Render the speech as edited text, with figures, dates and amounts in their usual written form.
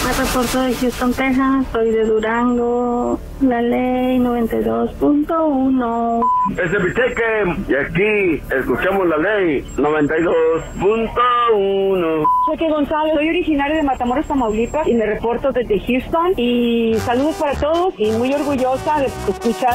Me reporto de Houston, Texas, soy de Durango, la ley 92.1. Es de Piteque y aquí escuchamos la ley 92.1. Soy que Gonzalo, soy originario de Matamoros, Tamaulipas y me reporto desde Houston y saludos para todos y muy orgullosa de escuchar